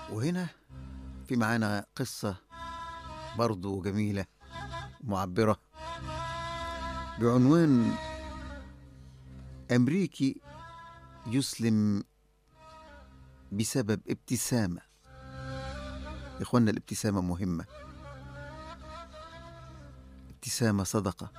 وهنا في معانا قصة برضو جميلة معبرة بعنوان أمريكي يسلم بسبب ابتسامة. إخوانا، الابتسامة مهمة، ابتسامة صدقة.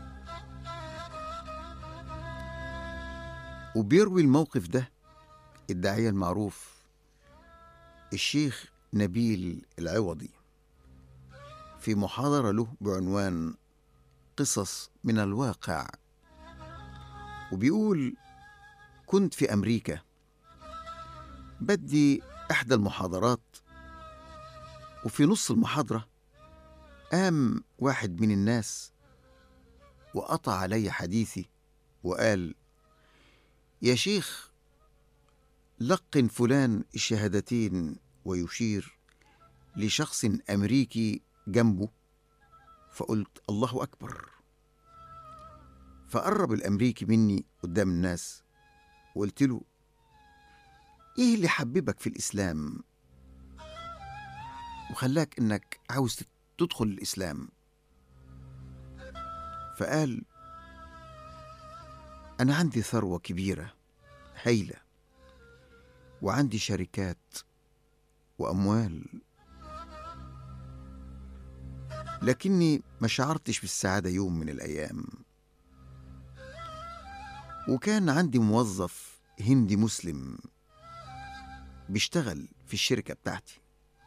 وبيروي الموقف ده الداعية المعروف الشيخ نبيل العوضي في محاضرة له بعنوان قصص من الواقع. وبيقول: كنت في أمريكا بدي إحدى المحاضرات، وفي نص المحاضرة قام واحد من الناس وقطع علي حديثي وقال: يا شيخ، لقن فلان الشهادتين، ويشير لشخص أمريكي جنبه. فقلت: الله أكبر. فقرب الأمريكي مني قدام الناس وقلت له: إيه اللي حببك في الإسلام وخلاك إنك عاوز تدخل الإسلام؟ فقال: أنا عندي ثروة كبيرة هايلة، وعندي شركات وأموال، لكني ما شعرتش بالسعادة يوم من الأيام. وكان عندي موظف هندي مسلم بيشتغل في الشركة بتاعتي،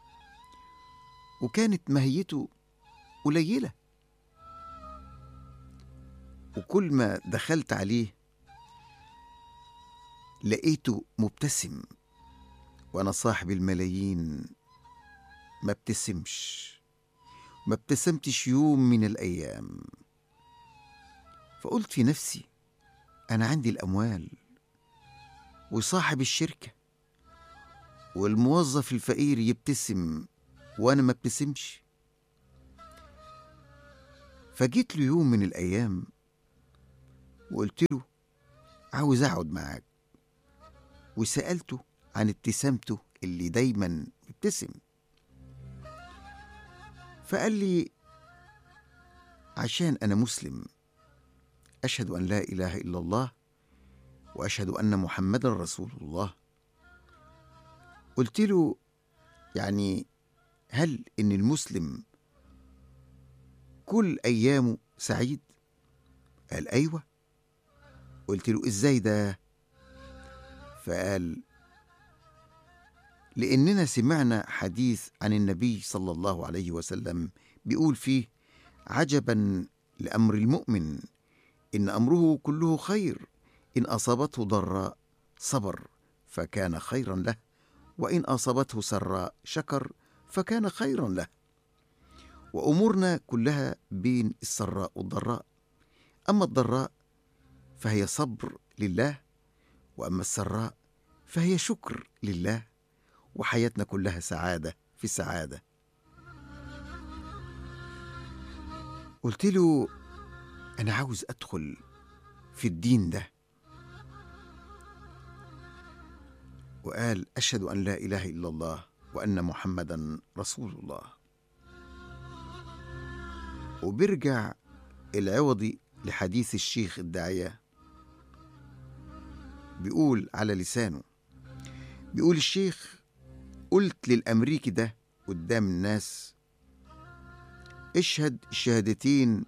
وكانت ماهيته قليلة، وكل ما دخلت عليه لقيته مبتسم، وأنا صاحب الملايين ما ابتسمتش يوم من الأيام. فقلت في نفسي: أنا عندي الأموال وصاحب الشركة، والموظف الفقير يبتسم وأنا ما ابتسمش. فجيت له يوم من الأيام وقلت له: عاوز أقعد معاك، وسألته عن ابتسامته اللي دايما ابتسم. فقال لي: عشان أنا مسلم، أشهد أن لا إله إلا الله وأشهد أن محمدا رسول الله. قلت له: يعني هل إن المسلم كل أيامه سعيد؟ قال: أيوة. قلت له: إزاي ده؟ فقال: لأننا سمعنا حديث عن النبي صلى الله عليه وسلم بيقول فيه: عجبا لأمر المؤمن، إن أمره كله خير، إن أصابته ضراء صبر فكان خيرا له، وإن أصابته سراء شكر فكان خيرا له. وأمورنا كلها بين السراء والضراء، أما الضراء فهي صبر لله، وأما السراء فهي شكر لله، وحياتنا كلها سعادة في سعادة. قلت له: أنا عاوز أدخل في الدين ده. وقال: أشهد أن لا إله إلا الله وأن محمدا رسول الله. وبرجع العوضي لحديث الشيخ الداعية، بيقول على لسانه، بيقول الشيخ: قلت للأمريكي ده قدام الناس: اشهد الشهادتين.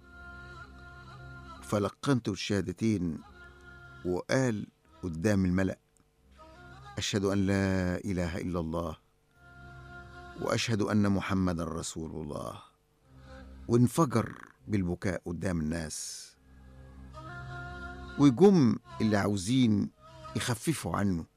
فلقنته الشهادتين، وقال قدام الملأ: أشهد أن لا إله إلا الله وأشهد أن محمدا رسول الله. وانفجر بالبكاء قدام الناس، ويجم اللي عاوزين يخففوا عنه